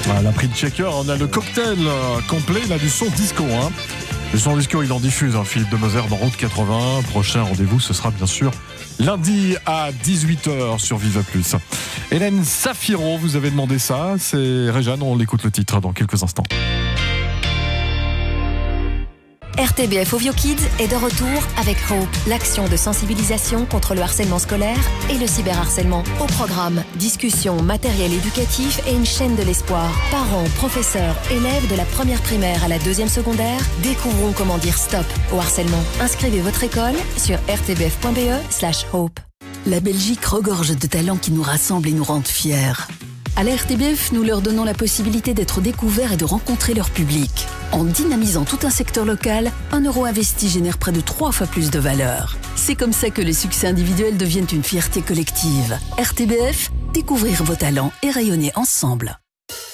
À la prix de checker, on a le cocktail complet, il a du son disco. Le son disco, il en diffuse, Philippe Demoser dans Route 80. Prochain rendez-vous, ce sera bien sûr lundi à 18h sur Viva Plus. Hélène Safiro, vous avez demandé ça, c'est Réjeanne, on l'écoute le titre dans quelques instants. RTBF Ovio Kids est de retour avec Hope, l'action de sensibilisation contre le harcèlement scolaire et le cyberharcèlement. Au programme, discussions, matériel éducatif et une chaîne de l'espoir. Parents, professeurs, élèves de la première primaire à la deuxième secondaire, découvrons comment dire stop au harcèlement. Inscrivez votre école sur rtbf.be/hope. La Belgique regorge de talents qui nous rassemblent et nous rendent fiers. À la RTBF, nous leur donnons la possibilité d'être découverts et de rencontrer leur public. En dynamisant tout un secteur local, 1 euro investi génère près de 3 fois plus de valeur. C'est comme ça que les succès individuels deviennent une fierté collective. RTBF, découvrir vos talents et rayonner ensemble.